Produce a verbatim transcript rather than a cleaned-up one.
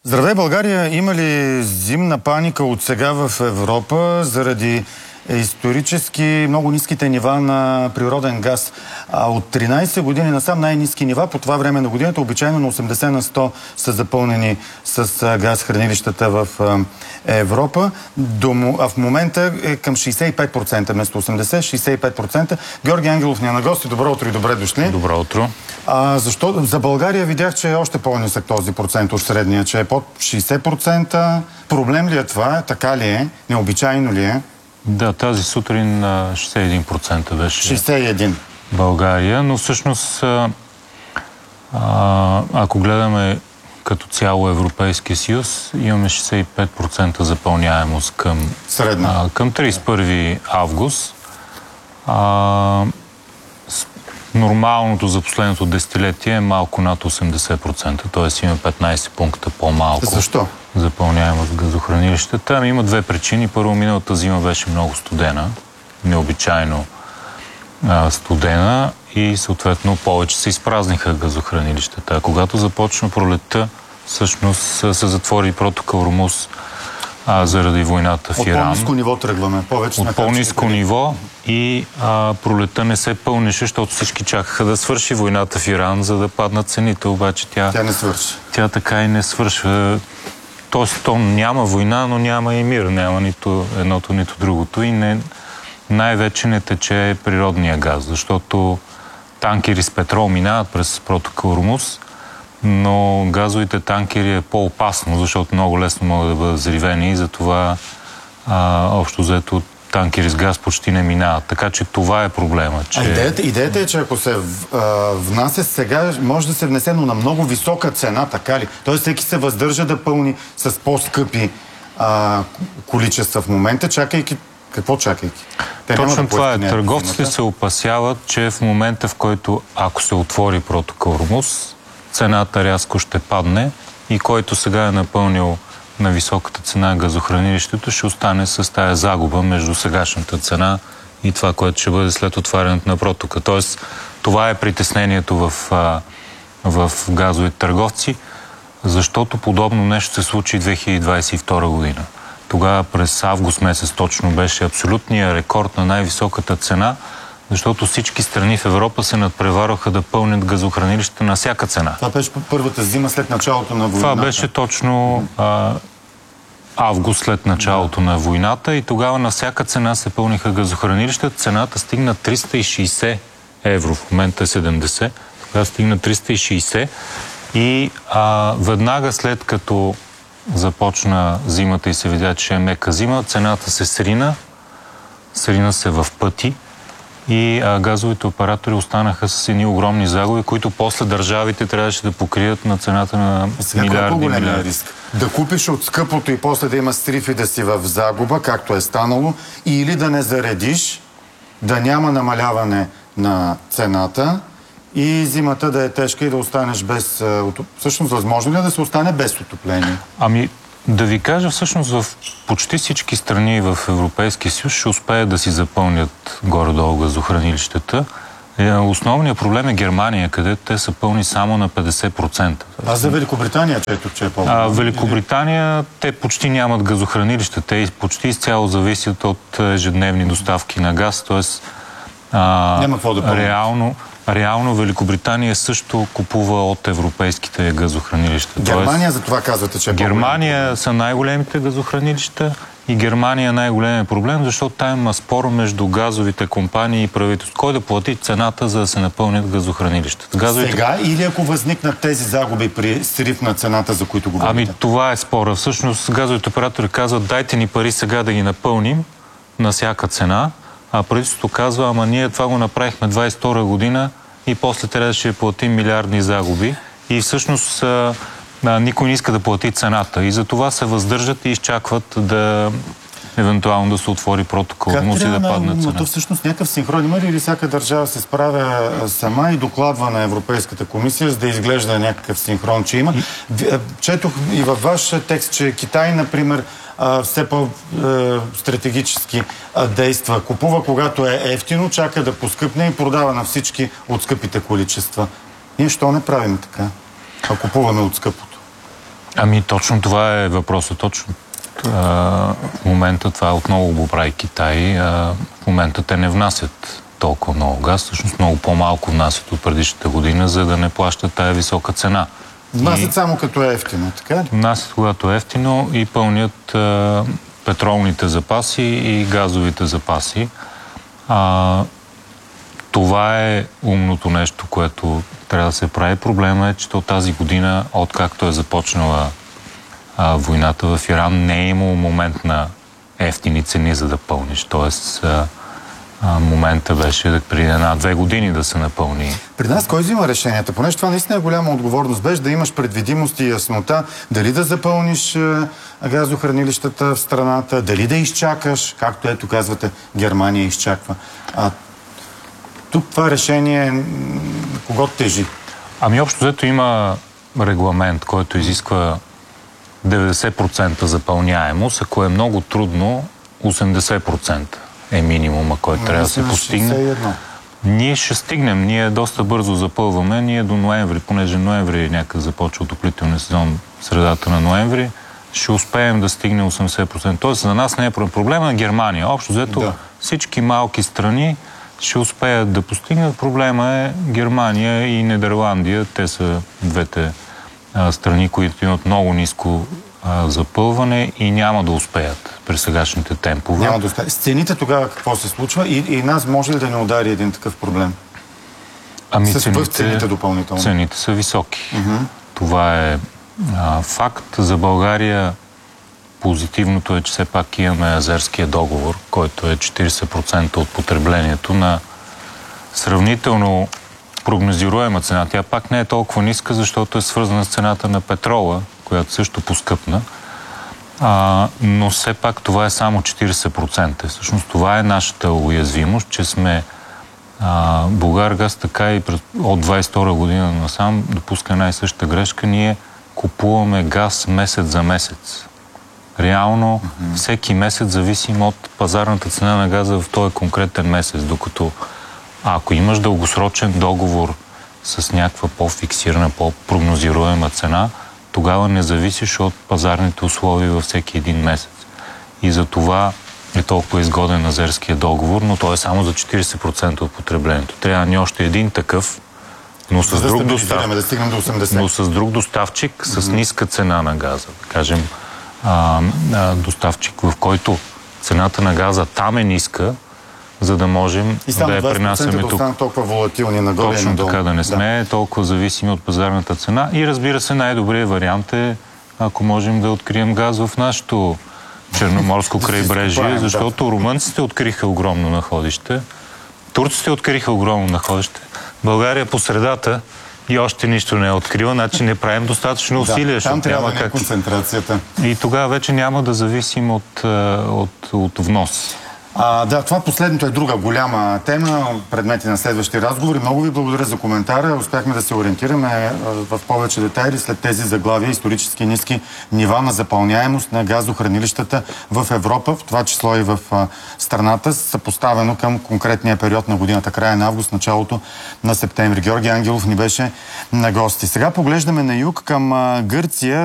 Здравей, България! Има ли зимна паника от сега в Европа заради исторически много ниските нива на природен газ? А от тринайсет години насам най-ниски нива по това време на годината, обичайно на осемдесет на сто са запълнени с газ хранилищата в Европа. А в момента е към шейсет и пет процента, вместо осемдесет, шейсет и пет процента. Георги Ангелов ни е на гости. Добро утро и добре дошли. Добро утро. А, защо? За България видях, че е още по-нисък този процент от средния, че е под шейсет процента. Проблем ли е това? Така ли е? Необичайно ли е? Да, тази сутрин шейсет и един процента беше шейсет и един. България, но всъщност а, ако гледаме като цяло Европейския съюз, имаме шейсет и пет процента запълняемост към, а, към трийсет и първи август. А, нормалното за последното десетилетие е малко над осемдесет процента, т.е. има петнайсет пункта по-малко. Защо? Запълняемост в газохранилищата. Ами има две причини. Първо, миналата зима беше много студена, необичайно а, студена и съответно повече се изпразниха газохранилищата. А когато започна пролетта, всъщност се затвори протокол Ормуз а, заради войната в Иран. От по-ниско ниво тръгваме. Повече От по-ниско ниво и а, пролетта не се пълнеше, защото всички чакаха да свърши войната в Иран, за да паднат цените. Обаче тя... Тя не свърши. Тя така и не свършва. Тоест, то няма война, но няма и мир. Няма нито едното, нито другото. И не, най-вече не тече природния газ, защото танкери с петрол минават през протокол Ормуз, но газовите танкери е по-опасно, защото много лесно могат да бъдат взривени и затова а, общо взето танкери с газ почти не минават. Така че това е проблема. Че... А идеята, идеята е, че ако се а, внася сега, може да се внесе, но на много висока цена, така ли? Тоест всеки се въздържа да пълни с по-скъпи а, количества в момента, чакайки... Какво чакайки? Те Точно да това е. Търговците се опасяват, че в момента, в който ако се отвори протокол Ормуз, цената рязко ще падне и който сега е напълнил на високата цена газохранилището, ще остане с тая загуба между сегашната цена и това, което ще бъде след отварянето на протока. Тоест, това е притеснението в, в газовите търговци, защото подобно нещо се случи две хиляди двайсет и втора година. Тогава през август месец точно беше абсолютния рекорд на най-високата цена, защото всички страни в Европа се надпреварваха да пълнят газохранилищата на всяка цена. Това беше първата зима след началото на войната. Това беше точно а, август след началото да. на войната и тогава на всяка цена се пълниха газохранилищата. Цената стигна триста и шейсет евро, в момента е седемдесет. Тогава стигна триста и шейсет и а, веднага след като започна зимата и се видя, че е мека зима, цената се срина, срина се в пъти и а, газовите оператори останаха с едни огромни загуби, които после държавите трябваше да покрият на цената на сега милиарди. Сега по-големия риск? Да купиш от скъпото и после да има срив и да си в загуба, както е станало, или да не заредиш, да няма намаляване на цената и зимата да е тежка и да останеш без... Всъщност, възможно ли е да се остане без отопление? Ами, да ви кажа, всъщност в почти всички страни в Европейския съюз ще успеят да си запълнят горе-долу газохранилищата. Основният проблем е Германия, където те са пълни само на петдесет процента. А за Великобритания, чето, че е по-голям? Великобритания, те почти нямат газохранилища. Те почти изцяло зависят от ежедневни доставки на газ, т.е. няма какво да пълнят. реално Реално Великобритания също купува от европейските газохранилища. Германия, Тоест, за това казвате, че е Германия по-голем. Са най-големите газохранилища и Германия е най-големият проблем, защото там има спор между газовите компании и правителството. Кой да плати цената, за да се напълнят газохранилищата? Газовите... Сега или ако възникнат тези загуби при срив на цената, за които говорите? Ами това е спора. Всъщност газовите оператори казват, дайте ни пари сега да ги напълним на всяка цена, а правителството казва, ама ние това го направихме двайсет и втора година и после трябваше да платим милиардни загуби. И всъщност а, а, никой не иска да плати цената. И затова се въздържат и изчакват да евентуално да се отвори протокол, му си да падне цена. Но то всъщност някакъв синхрон има ли, или всяка държава се справя сама и докладва на Европейската комисия, за да изглежда някакъв синхрон, че има? Четох и във ваш текст, че Китай, например, все по-стратегически действа. Купува, когато е ефтино, чака да поскъпне и продава на всички от скъпите количества. Ние що не правим така, а купуваме от скъпото? Ами точно това е въпросът. Точно а, в момента това отново го прави Китай. А, в момента те не внасят толкова много газ, всъщност много по-малко внасят от предишната година, за да не плащат тая висока цена. Внасят само като е ефтино, така? Внасят когато е ефтино и пълнят а, петролните запаси и газовите запаси. А, това е умното нещо, което трябва да се прави. Проблема е, че от тази година, откакто е започнала а, войната в Иран, не е имало момент на ефтини цени, за да пълниш. Тоест, а, а, момента беше да преди една-две години да се напълни. При нас кой взима решенията? Понеже това наистина е голяма отговорност. Беше да имаш предвидимост и яснота, дали да запълниш а, газохранилищата в страната, дали да изчакаш, както ето казвате, Германия изчаква. А тук това решение кого тежи? Ами общо взето има регламент, който изисква деветдесет процента запълняемост. Ако е много трудно, осемдесет процента е минимума, който трябва да се постигне. шейсет и едно. Ние ще стигнем. Ние доста бързо запълваме. Ние до ноември, понеже ноември някъде започва отоплителния сезон, средата на ноември, ще успеем да стигнем осемдесет процента. Тоест за нас не е проблема на Германия. Общо взето да. Всички малки страни ще успеят да постигнат. Проблема е Германия и Нидерландия. Те са двете а, страни, които имат много ниско а, запълване и няма да успеят при сегашните темпове. Няма да успеят. С цените тогава какво се случва и, и нас може ли да не удари един такъв проблем? Ами С цените, цените допълнително. Цените са високи. Uh-huh. Това е а, факт. За България позитивното е, че все пак имаме Азерския договор, който е четиридесет процента от потреблението на сравнително прогнозируема цена. Тя пак не е толкова ниска, защото е свързана с цената на петрола, която също поскъпна. А, но все пак това е само четиридесет процента. Всъщност това е нашата уязвимост, че сме а, Булгаргаз така и от двадесет и втора година насам допуска една и съща грешка. Ние купуваме газ месец за месец. Реално mm-hmm. всеки месец зависим от пазарната цена на газа в този конкретен месец, докато ако имаш дългосрочен договор с някаква по-фиксирана, по-прогнозируема цена, тогава не зависиш от пазарните условия във всеки един месец. И за това е толкова изгоден азерския договор, но той е само за четиридесет процента от потреблението. Трябва ни още един такъв, но с, друг, достав... да стигнем до осемдесет. но с друг доставчик, с mm-hmm. ниска цена на газа. Да кажем, а, а, доставчик, в който цената на газа там е ниска, за да можем да я пренасяме тук. Да толкова волатилни нагоре. Точно така, да не сме да. толкова зависими от пазарната цена. И разбира се, най-добрият вариант е, ако можем да открием газ в нашето черноморско крайбрежие, защото румънците откриха огромно находище, турците откриха огромно находище, България по средата и още нищо не е открила, значи не правим достатъчно усилия. Да, там трябва няма как... концентрацията. И тогава вече няма да зависим от, от, от внос. А, да, това последното е друга голяма тема, предмети на следващи разговори. Много ви благодаря за коментара. Успяхме да се ориентираме в повече детайли след тези заглавия. Исторически ниски нива на запълняемост на газохранилищата в Европа, в това число и в страната, съпоставено към конкретния период на годината, края на август, началото на септември. Георги Ангелов ни беше на гости. Сега поглеждаме на юг към Гърция.